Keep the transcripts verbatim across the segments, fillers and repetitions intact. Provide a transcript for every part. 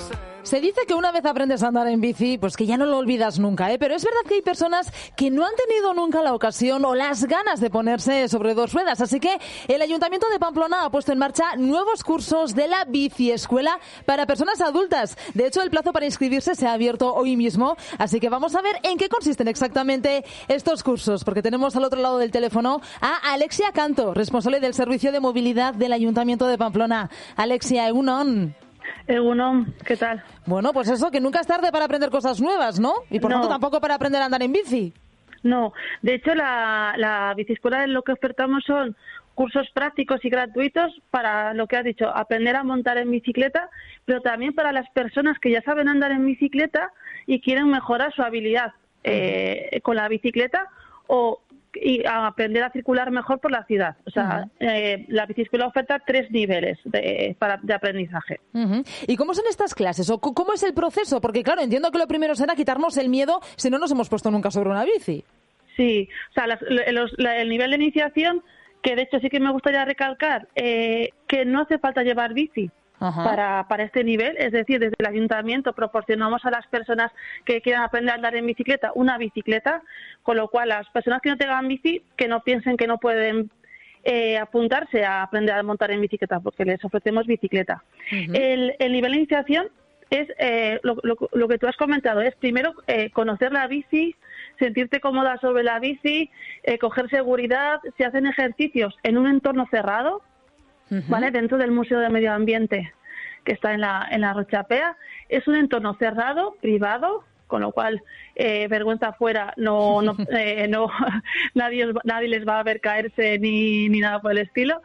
Se dice que una vez aprendes a andar en bici, pues que ya no lo olvidas nunca, ¿eh? Pero es verdad que hay personas que no han tenido nunca la ocasión o las ganas de ponerse sobre dos ruedas. Así que el Ayuntamiento de Pamplona ha puesto en marcha nuevos cursos de la biciescuela para personas adultas. De hecho, el plazo para inscribirse se ha abierto hoy mismo. Así que vamos a ver en qué consisten exactamente estos cursos, porque tenemos al otro lado del teléfono a Alexia Canto, responsable del Servicio de Movilidad del Ayuntamiento de Pamplona. Alexia, egunon. Egunon, ¿qué tal? Bueno, pues eso, que nunca es tarde para aprender cosas nuevas, ¿no? Y por no. tanto tampoco para aprender a andar en bici. No, de hecho la, la biciescuela lo que ofertamos son cursos prácticos y gratuitos para lo que has dicho, aprender a montar en bicicleta, pero también para las personas que ya saben andar en bicicleta y quieren mejorar su habilidad eh, con la bicicleta o y a aprender a circular mejor por la ciudad. O sea, uh-huh. eh, la biciescuela oferta tres niveles de, para, de aprendizaje. Uh-huh. ¿Y cómo son estas clases? ¿O c- cómo es el proceso? Porque, claro, entiendo que lo primero será quitarnos el miedo si no nos hemos puesto nunca sobre una bici. Sí, o sea, las, los, la, el nivel de iniciación, que de hecho sí que me gustaría recalcar, eh, que no hace falta llevar bici. Para, para este nivel, es decir, desde el ayuntamiento proporcionamos a las personas que quieran aprender a andar en bicicleta una bicicleta, con lo cual las personas que no tengan bici, que no piensen que no pueden eh, apuntarse a aprender a montar en bicicleta, porque les ofrecemos bicicleta. Uh-huh. El, el nivel de iniciación es eh, lo, lo, lo que tú has comentado, es primero eh, conocer la bici, sentirte cómoda sobre la bici, eh, coger seguridad, se hacen ejercicios en un entorno cerrado, Uh-huh. ¿vale? Dentro del Museo de Medio Ambiente que está en la en la Rochapea. Es un entorno cerrado, privado, con lo cual eh, vergüenza afuera, no no eh, no nadie nadie les va a ver caerse ni ni nada por el estilo.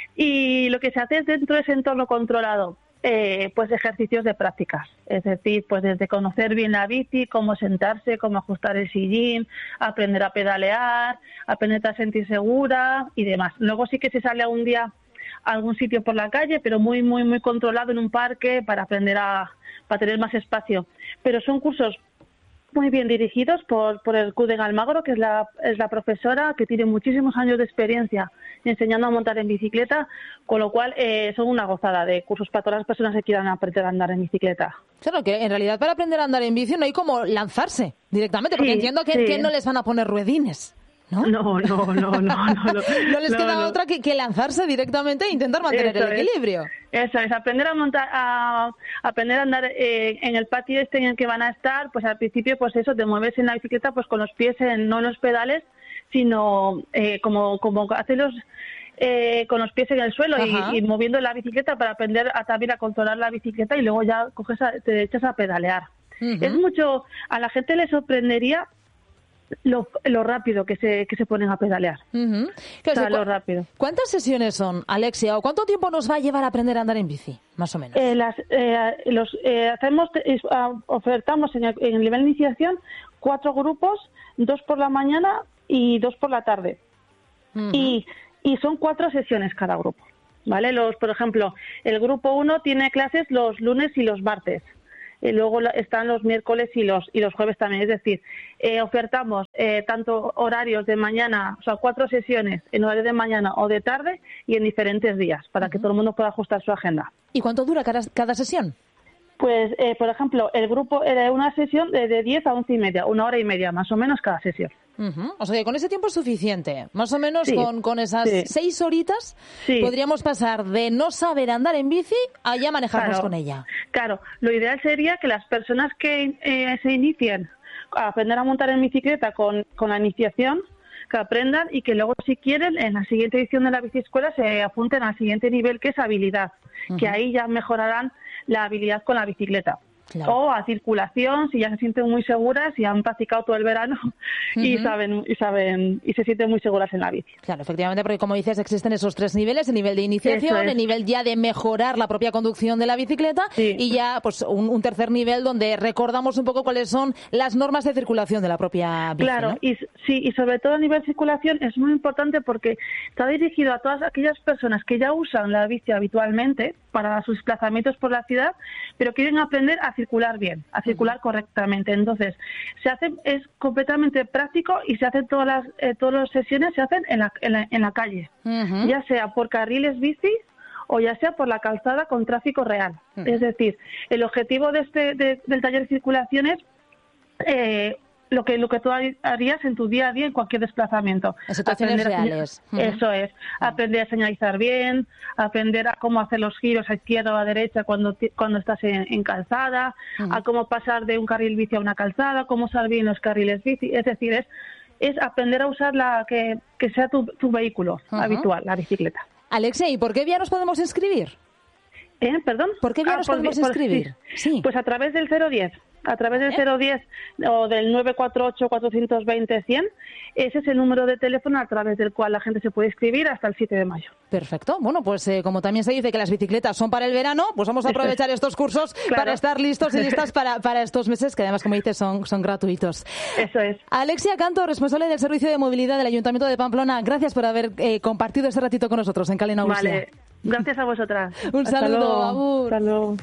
Y lo que se hace es dentro de ese entorno controlado, eh, pues ejercicios de prácticas, es decir, pues desde conocer bien la bici, cómo sentarse, cómo ajustar el sillín, aprender a pedalear, aprender a sentir segura y demás. Luego sí que se sale algún día a algún sitio por la calle, pero muy, muy, muy controlado en un parque para aprender a, para tener más espacio. Pero son cursos muy bien dirigidos por, por el Cuden Almagro, que es la, es la profesora que tiene muchísimos años de experiencia enseñando a montar en bicicleta, con lo cual eh, son una gozada de cursos para todas las personas que quieran aprender a andar en bicicleta. Claro, que en realidad para aprender a andar en bici no hay como lanzarse directamente, porque sí, entiendo que, sí. que no les van a poner ruedines. ¿No? No, no, no, no, no. No, no les no, queda no. otra que, que lanzarse directamente e intentar mantener Eso el equilibrio. Es, eso es, aprender a montar, a, a aprender a andar eh, en el patio este en el que van a estar, pues al principio, pues eso, te mueves en la bicicleta, pues con los pies, en, no en los pedales, sino eh, como, como hacer los... Eh, con los pies en el suelo y, y moviendo la bicicleta para aprender a, también a controlar la bicicleta y luego ya coges a, te echas a pedalear. Uh-huh. Es mucho, a la gente le sorprendería Lo, lo rápido que se que se ponen a pedalear. Uh-huh. O sea, lo rápido. ¿Cuántas sesiones son, Alexia? ¿O cuánto tiempo nos va a llevar a aprender a andar en bici, más o menos? Eh, las, eh, los eh, hacemos eh, ofertamos en el, en el nivel de iniciación cuatro grupos, dos por la mañana y dos por la tarde. Uh-huh. Y y son cuatro sesiones cada grupo, ¿vale? Los, por ejemplo, el grupo uno tiene clases los lunes y los martes. Y luego están los miércoles y los y los jueves también, es decir, eh, ofertamos eh, tanto horarios de mañana, o sea, cuatro sesiones en horario de mañana o de tarde y en diferentes días, para uh-huh. que todo el mundo pueda ajustar su agenda. ¿Y cuánto dura cada, cada sesión? Pues, eh, por ejemplo, el grupo era una sesión de, de diez a once y media, una hora y media más o menos cada sesión. Uh-huh. O sea que con ese tiempo es suficiente. Más o menos sí, con, con esas sí. seis horitas sí. podríamos pasar de no saber andar en bici a ya manejarnos claro, con ella. Claro, lo ideal sería que las personas que eh, se inicien a aprender a montar en bicicleta con, con la iniciación, que aprendan y que luego, si quieren, en la siguiente edición de la biciescuela se apunten al siguiente nivel, que es habilidad, uh-huh. que ahí ya mejorarán la habilidad con la bicicleta. Claro. O a circulación, si ya se sienten muy seguras, si han practicado todo el verano uh-huh. y saben y saben y se sienten muy seguras en la bici. Claro, efectivamente, porque como dices, existen esos tres niveles: el nivel de iniciación, es. el nivel ya de mejorar la propia conducción de la bicicleta sí. y ya pues un, un tercer nivel donde recordamos un poco cuáles son las normas de circulación de la propia bici. Claro, ¿no? y sí, y sobre todo a nivel de circulación es muy importante porque está dirigido a todas aquellas personas que ya usan la bici habitualmente para sus desplazamientos por la ciudad, pero quieren aprender a circular bien, a circular uh-huh. correctamente. Entonces, se hace, es completamente práctico y se hacen todas las, eh, todas las sesiones se hacen en la, en la, en la calle, uh-huh. ya sea por carriles bici o ya sea por la calzada con tráfico real. Uh-huh. Es decir, el objetivo de este de, del taller de circulación es eh, lo que lo que tú harías en tu día a día en cualquier desplazamiento. En situaciones aprender reales. A, uh-huh. Eso es. Uh-huh. Aprender a señalizar bien, aprender a cómo hacer los giros a izquierda o a derecha cuando cuando estás en, en calzada, uh-huh. a cómo pasar de un carril bici a una calzada, cómo usar bien los carriles bici. Es decir, es es aprender a usar la que, que sea tu, tu vehículo uh-huh. habitual, la bicicleta. Alexia, ¿y por qué vía nos podemos inscribir? ¿Eh? ¿Perdón? ¿Por qué vía ah, nos por, podemos por, inscribir? Sí. sí. Pues a través del cero diez. A través del ¿Eh? cero diez o del nueve cuatro ocho, cuatro dos cero, cien. Ese es el número de teléfono a través del cual la gente se puede inscribir hasta el siete de mayo. Perfecto. Bueno, pues eh, como también se dice que las bicicletas son para el verano, pues vamos a aprovechar estos cursos claro. para estar listos y listas para, para estos meses, que además, como dices, son, son gratuitos. Eso es. Alexia Canto, responsable del Servicio de Movilidad del Ayuntamiento de Pamplona, gracias por haber eh, compartido este ratito con nosotros en Calena Ursia. Vale. Gracias a vosotras. Un Hasta saludo, luego. Abur. Hasta luego.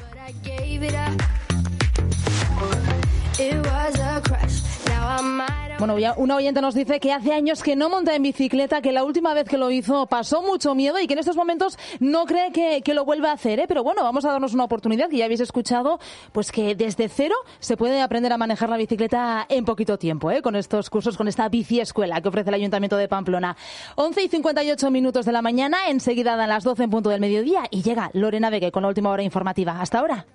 Bueno, ya una oyente nos dice que hace años que no monta en bicicleta, que la última vez que lo hizo pasó mucho miedo y que en estos momentos no cree que, que lo vuelva a hacer, ¿eh? Pero bueno, vamos a darnos una oportunidad, que ya habéis escuchado, pues que desde cero se puede aprender a manejar la bicicleta en poquito tiempo, ¿eh? Con estos cursos, con esta biciescuela que ofrece el Ayuntamiento de Pamplona. once y cincuenta y ocho minutos de la mañana, enseguida dan las doce en punto del mediodía y llega Lorena Vegue con la última hora informativa. Hasta ahora.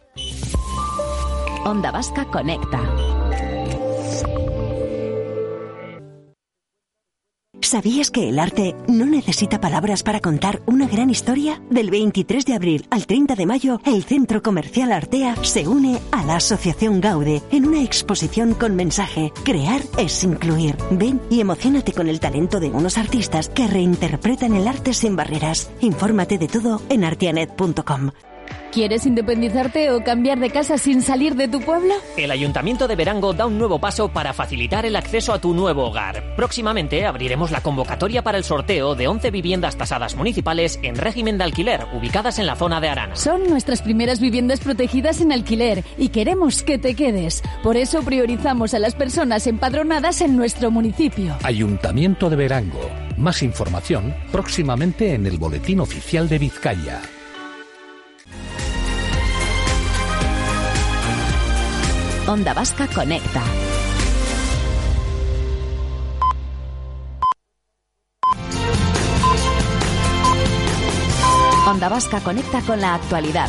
Onda Vasca Conecta. ¿Sabías que el arte no necesita palabras para contar una gran historia? Del veintitrés de abril al treinta de mayo, el Centro Comercial Artea se une a la Asociación Gaude en una exposición con mensaje: crear es incluir. Ven y emociónate con el talento de unos artistas que reinterpretan el arte sin barreras. Infórmate de todo en artianet punto com. ¿Quieres independizarte o cambiar de casa sin salir de tu pueblo? El Ayuntamiento de Verango da un nuevo paso para facilitar el acceso a tu nuevo hogar. Próximamente abriremos la convocatoria para el sorteo de once viviendas tasadas municipales en régimen de alquiler, ubicadas en la zona de Arana. Son nuestras primeras viviendas protegidas en alquiler y queremos que te quedes. Por eso priorizamos a las personas empadronadas en nuestro municipio. Ayuntamiento de Verango. Más información próximamente en el Boletín Oficial de Vizcaya. Onda Vasca Conecta. Onda Vasca Conecta con la actualidad.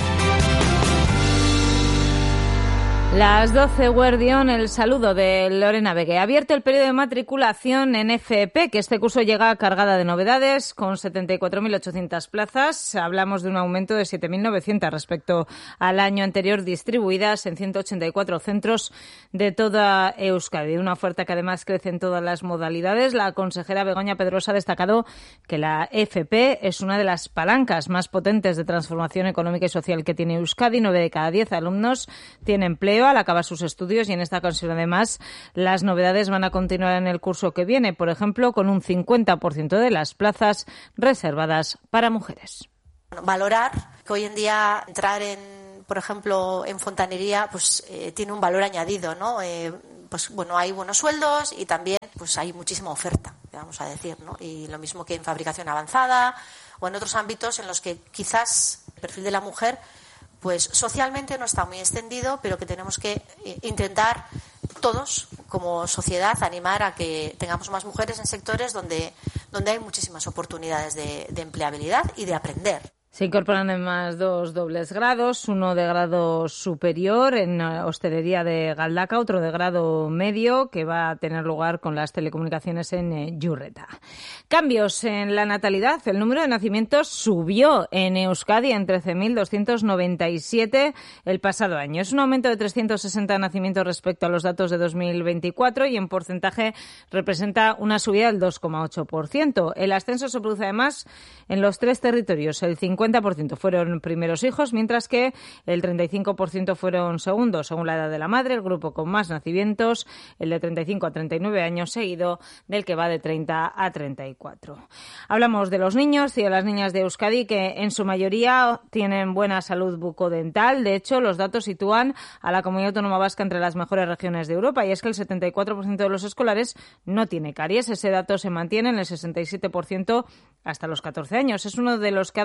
Las doce, Guardión, el saludo de Lorena Vegue. Ha abierto el periodo de matriculación en F E P, que este curso llega cargada de novedades, con setenta y cuatro mil ochocientas plazas. Hablamos de un aumento de siete mil novecientas respecto al año anterior, distribuidas en ciento ochenta y cuatro centros de toda Euskadi. Una oferta que además crece en todas las modalidades. La consejera Begoña Pedrosa ha destacado que la F E P es una de las palancas más potentes de transformación económica y social que tiene Euskadi. Nueve de cada diez alumnos tienen empleo al acabar sus estudios y en esta ocasión además las novedades van a continuar en el curso que viene, por ejemplo, con un cincuenta por ciento de las plazas reservadas para mujeres. Valorar que hoy en día entrar en, por ejemplo, en fontanería, pues eh, tiene un valor añadido, ¿no? Eh, pues bueno, hay buenos sueldos y también pues hay muchísima oferta, vamos a decir, ¿no? Y lo mismo que en fabricación avanzada o en otros ámbitos en los que quizás el perfil de la mujer pues socialmente no está muy extendido, pero que tenemos que intentar todos, como sociedad, animar a que tengamos más mujeres en sectores donde, donde hay muchísimas oportunidades de, de empleabilidad y de aprender. Se incorporan además dos dobles grados, uno de grado superior en hostelería de Galdaca, otro de grado medio que va a tener lugar con las telecomunicaciones en Yurreta. Cambios en la natalidad. El número de nacimientos subió en Euskadi en trece mil doscientos noventa y siete el pasado año. Es un aumento de trescientos sesenta nacimientos respecto a los datos de dos mil veinticuatro y en porcentaje representa una subida del dos coma ocho por ciento. El ascenso se produce además en los tres territorios. El cincuenta por ciento fueron primeros hijos, mientras que el treinta y cinco por ciento fueron segundos, según la edad de la madre, el grupo con más nacimientos, el de treinta y cinco a treinta y nueve años, seguido del que va de treinta a treinta y cuatro. Hablamos de los niños y de las niñas de Euskadi, que en su mayoría tienen buena salud bucodental. De hecho, los datos sitúan a la Comunidad Autónoma Vasca entre las mejores regiones de Europa, y es que el setenta y cuatro por ciento de los escolares no tiene caries. Ese dato se mantiene en el sesenta y siete por ciento hasta los catorce años. Es uno de los que ha dado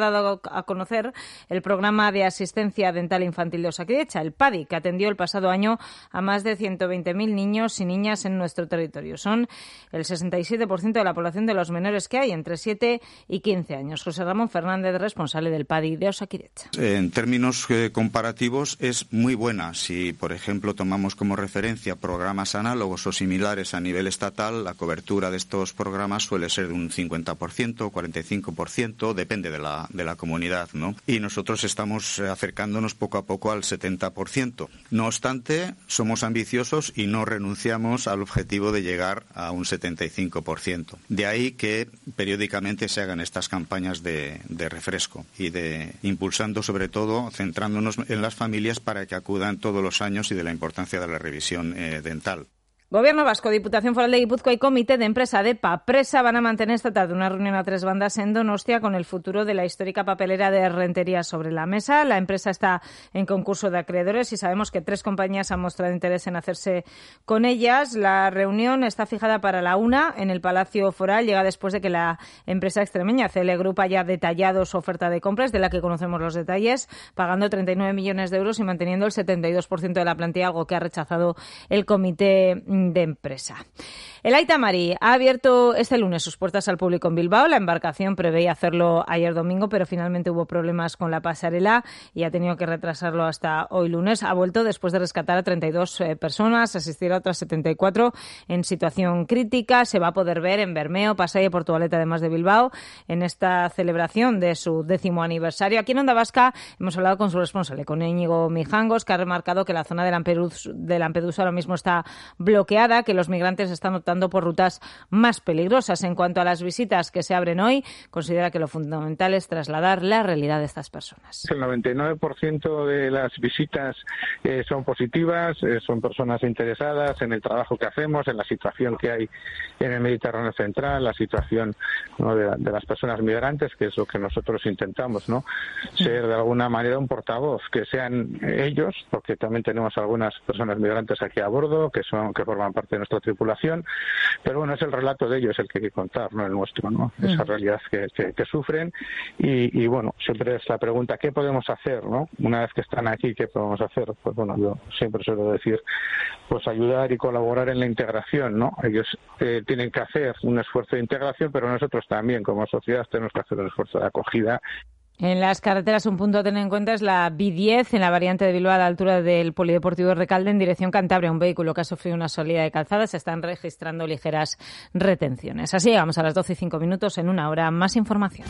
a conocer el programa de asistencia dental infantil de Osakidetza, el P A D I, que atendió el pasado año a más de ciento veinte mil niños y niñas en nuestro territorio. Son el sesenta y siete por ciento de la población de los menores que hay, entre siete y quince años. José Ramón Fernández, responsable del P A D I de Osakidetza. En términos eh, comparativos es muy buena. Si, por ejemplo, tomamos como referencia programas análogos o similares a nivel estatal, la cobertura de estos programas suele ser de un cincuenta por ciento, cuarenta y cinco por ciento, depende de la, de la comunidad, ¿no? Y nosotros estamos acercándonos poco a poco al setenta por ciento. No obstante, somos ambiciosos y no renunciamos al objetivo de llegar a un setenta y cinco por ciento. De ahí que periódicamente se hagan estas campañas de, de refresco y de impulsando, sobre todo, centrándonos en las familias para que acudan todos los años y de la importancia de la revisión eh, dental. Gobierno Vasco, Diputación Foral de Guipúzcoa y Comité de Empresa de Papresa van a mantener esta tarde una reunión a tres bandas en Donostia con el futuro de la histórica papelera de Rentería sobre la mesa. La empresa está en concurso de acreedores y sabemos que tres compañías han mostrado interés en hacerse con ellas. La reunión está fijada para la una en el Palacio Foral. Llega después de que la empresa extremeña C L Group haya detallado su oferta de compras, de la que conocemos los detalles, pagando treinta y nueve millones de euros y manteniendo el setenta y dos por ciento de la plantilla, algo que ha rechazado el Comité de Empresa. El Aita Mari ha abierto este lunes sus puertas al público en Bilbao. La embarcación preveía hacerlo ayer domingo, pero finalmente hubo problemas con la pasarela y ha tenido que retrasarlo hasta hoy lunes. Ha vuelto después de rescatar a treinta y dos eh, personas, asistir a otras setenta y cuatro en situación crítica. Se va a poder ver en Bermeo, Pasaia y Portugalete, además de Bilbao, en esta celebración de su décimo aniversario. Aquí en Onda Vasca hemos hablado con su responsable, con Íñigo Mijangos, que ha remarcado que la zona de Lampedusa, de Lampedusa ahora mismo está bloqueada, que los migrantes están optando por rutas más peligrosas. En cuanto a las visitas que se abren hoy, considera que lo fundamental es trasladar la realidad de estas personas. El noventa y nueve por ciento de las visitas eh, son positivas, eh, son personas interesadas en el trabajo que hacemos, en la situación que hay en el Mediterráneo central, la situación, ¿no?, de, de las personas migrantes, que es lo que nosotros intentamos, ¿no?, ser de alguna manera un portavoz, que sean ellos, porque también tenemos algunas personas migrantes aquí a bordo, que son que forman parte de nuestra tripulación, pero bueno, es el relato de ellos el que hay que contar, no el nuestro, ¿no? Mm. Esa realidad que, que, que sufren y, y bueno, siempre es la pregunta, ¿qué podemos hacer, no? Una vez que están aquí, ¿qué podemos hacer? Pues bueno, yo siempre suelo decir, pues ayudar y colaborar en la integración, ¿no? Ellos eh, tienen que hacer un esfuerzo de integración, pero nosotros también, como sociedad, tenemos que hacer un esfuerzo de acogida. En las carreteras, un punto a tener en cuenta es la B diez, en la variante de Bilbao, a la altura del Polideportivo de Recalde, en dirección Cantabria. Un vehículo que ha sufrido una salida de calzada. Se están registrando ligeras retenciones. Así llegamos a las doce y cinco minutos. En una hora, más información.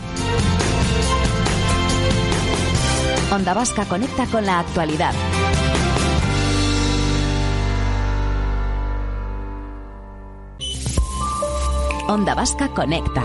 Onda Vasca conecta con la actualidad. Onda Vasca conecta.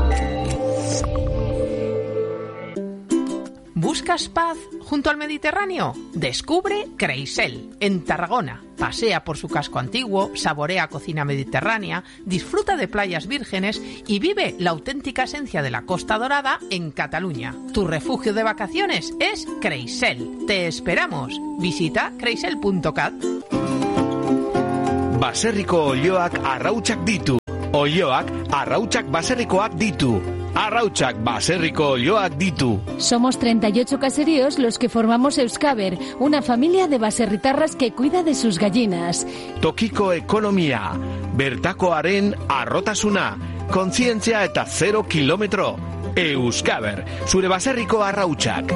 ¿Buscas paz junto al Mediterráneo? Descubre Creisel, en Tarragona. Pasea por su casco antiguo, saborea cocina mediterránea, disfruta de playas vírgenes y vive la auténtica esencia de la Costa Dorada en Cataluña. Tu refugio de vacaciones es Creisel. Te esperamos. Visita creisel punto cat. Baserriko olioak arrautzak ditu. Olioak arrautzak baserrikoak ditu. Arrautzak baserriko olioak ditu. Somos treinta y ocho caseríos los que formamos Euskaber, una familia de baserritarras que cuida de sus gallinas. Tokiko ekonomia, bertakoaren arrotasuna, kontzientzia eta zero kilometro. Euskaber, zure baserriko arrautzak.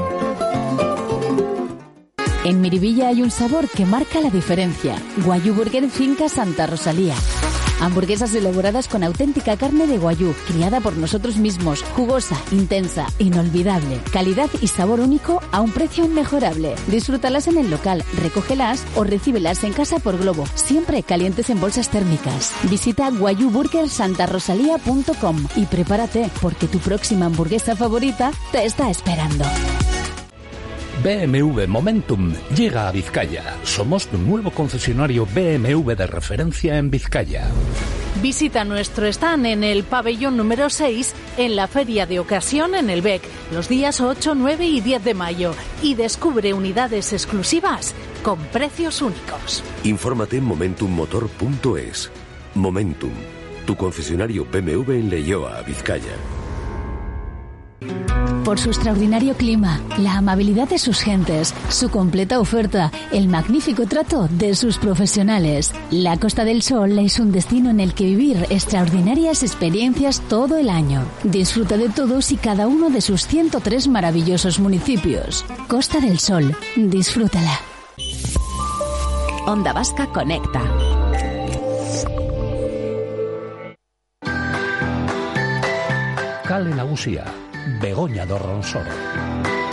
En Miribilla hay un sabor que marca la diferencia. Guayú Burger Finca Santa Rosalía. Hamburguesas elaboradas con auténtica carne de guayú, criada por nosotros mismos, jugosa, intensa, inolvidable, calidad y sabor único a un precio inmejorable. Disfrútalas en el local, recógelas o recíbelas en casa por globo, siempre calientes en bolsas térmicas. Visita guayú burger santa rosalía punto com y prepárate, porque tu próxima hamburguesa favorita te está esperando. B M W Momentum llega a Vizcaya. Somos tu nuevo concesionario B M W de referencia en Vizcaya. Visita nuestro stand en el pabellón número seis en la Feria de Ocasión en el B E C los días ocho, nueve y diez de mayo y descubre unidades exclusivas con precios únicos. Infórmate en momentum motor punto es. Momentum, tu concesionario B M W en Leioa, Vizcaya. Por su extraordinario clima, la amabilidad de sus gentes, su completa oferta, el magnífico trato de sus profesionales. La Costa del Sol es un destino en el que vivir extraordinarias experiencias todo el año. Disfruta de todos y cada uno de sus ciento tres maravillosos municipios. Costa del Sol, disfrútala. Onda Vasca Conecta. Kale nagusia, Begoña do Ronsoro.